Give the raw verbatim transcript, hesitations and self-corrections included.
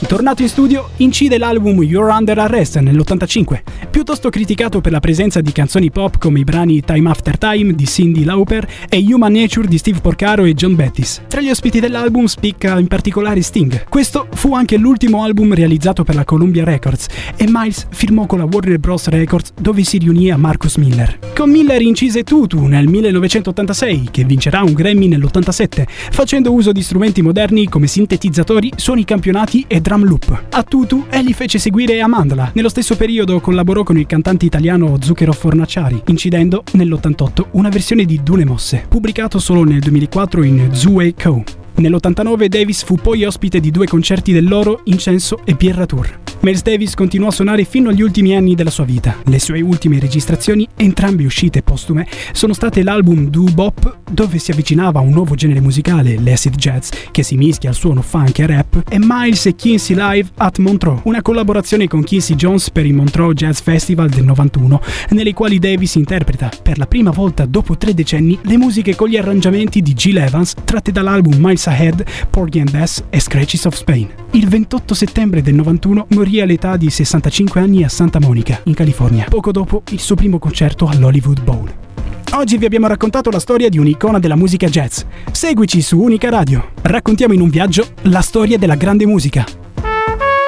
Tornato in studio, incide l'album You're Under Arrest nell'ottantacinque, piuttosto criticato per la presenza di canzoni pop come i brani Time After Time di Cyndi Lauper e Human Nature di Steve Porcaro e John Bettis. Tra gli ospiti dell'album spicca in particolare Sting. Questo fu anche l'ultimo album realizzato per la Columbia Records e Miles firmò con la Warner Bros. Records, dove si riunì a Marcus Miller. Con Miller incise Tutu nel millenovecentottantasei, che vincerà un Grammy nell'ottantasette, facendo uso di strumenti moderni come sintetizzatori, suoni campionati e drum loop. A Tutu egli fece seguire Amandla. Nello stesso periodo collaborò con il cantante italiano Zucchero Fornaciari, incidendo nell'ottantotto una versione di Dune Mosse, pubblicato solo nel duemilaquattro in Zoo e Co. Nell'ottantanove Davis fu poi ospite di due concerti del loro Incenso e Birra Tour. Miles Davis continuò a suonare fino agli ultimi anni della sua vita. Le sue ultime registrazioni, entrambe uscite postume, sono state l'album Do Bop, dove si avvicinava a un nuovo genere musicale, l'acid jazz, che si mischia al suono funk e rap, e Miles e Quincy Live at Montreux, una collaborazione con Quincy Jones per il Montreux Jazz Festival del novantuno, nelle quali Davis interpreta, per la prima volta dopo tre decenni, le musiche con gli arrangiamenti di Gil Evans, tratte dall'album Miles Ahead, Porgy and Bess e Scratches of Spain. Il ventotto settembre del novantuno morì all'età di sessantacinque anni a Santa Monica, in California, poco dopo il suo primo concerto all'Hollywood Bowl. Oggi vi abbiamo raccontato la storia di un'icona della musica jazz. Seguici su Unica Radio. Raccontiamo in un viaggio la storia della grande musica.